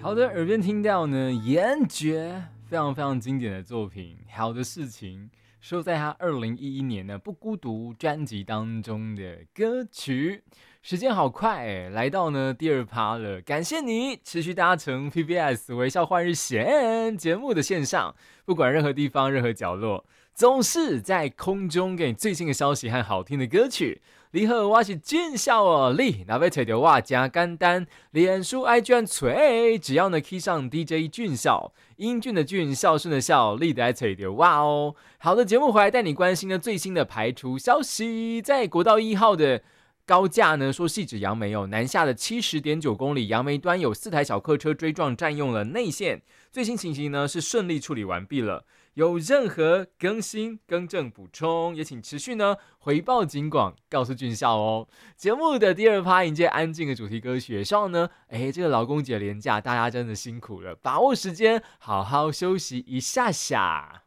好的，耳边听到呢，严爵非常非常经典的作品《好的事情》，收在他2011年的《不孤独》专辑当中的歌曲。时间好快哎，来到呢第二趴了，感谢你持续搭乘 PBS 微笑换日线节目的线上，不管任何地方、任何角落，总是在空中给你最新的消息和好听的歌曲。你好，我是俊孝哦，你若要找到我真简单，脸书 IG 和找，只要呢 key 上 DJ 俊孝，英俊的俊，孝顺的孝，你就来找到我哦。好的，节目回来带你关心的最新的排除消息，在国道1号的高架呢，说汐止杨梅南下的70.9公里，杨梅端有4台小客车追撞，占用了内线。最新情形呢是顺利处理完毕了。有任何更新、更正、补充，也请持续呢回报警广，告诉俊孝哦。节目的第二趴迎接安静的主题歌曲，也希望呢，这个劳工节连假，大家真的辛苦了，把握时间，好好休息一下下。